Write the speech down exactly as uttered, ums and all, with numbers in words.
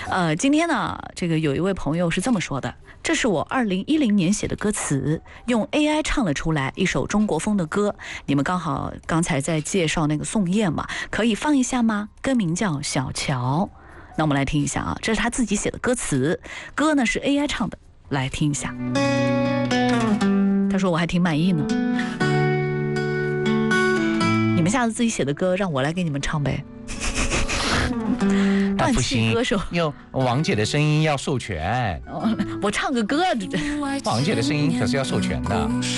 呃，今天呢，这个有一位朋友是这么说的：这是我二零一零年写的歌词，用 A I 唱了出来，一首中国风的歌。你们刚好刚才在介绍那个宋焰嘛，可以放一下吗？歌名叫《小桥》。那我们来听一下啊，这是他自己写的歌词，歌呢是 A I 唱的，来听一下。他说我还挺满意呢。你们下次自己写的歌让我来给你们唱呗。断气歌手， 用王姐的声音要授权。 我唱个歌， 王姐的声音可是要授权的。